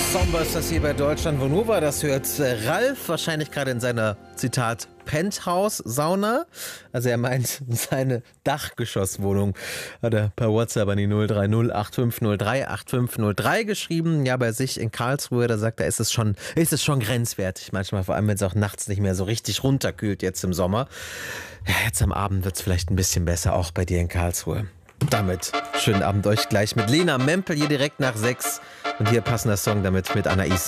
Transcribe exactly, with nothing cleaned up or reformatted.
Somber ist das hier bei Deutschland. Wo war das hört Ralf wahrscheinlich gerade in seiner, Zitat, Penthouse-Sauna. Also er meint seine Dachgeschosswohnung. Hat er per WhatsApp an die null drei null acht fünf null drei acht fünf null drei geschrieben. Ja, bei sich in Karlsruhe, da sagt er, ist es schon, ist es schon grenzwertig. Manchmal, vor allem wenn es auch nachts nicht mehr so richtig runterkühlt jetzt im Sommer. Ja, jetzt am Abend wird es vielleicht ein bisschen besser, auch bei dir in Karlsruhe. Damit schönen Abend euch gleich mit Lena Mempel hier direkt nach sechs. Und hier passender Song damit mit Anais.